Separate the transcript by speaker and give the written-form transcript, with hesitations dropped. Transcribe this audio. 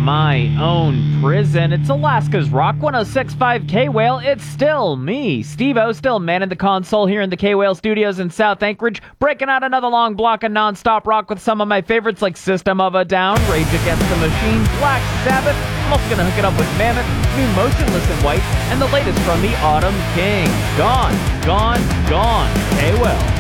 Speaker 1: my own prison. It's Alaska's Rock 106.5 K-Whale. It's still me, Steve-O, still manning the console here in the K-Whale studios in South Anchorage, breaking out another long block of non-stop rock with some of my favorites like System of a Down, Rage Against the Machine, Black Sabbath. I'm also gonna hook it up with Mammoth, new Motionless in White, and the latest from the Autumn King. Gone, gone, gone. K-Whale.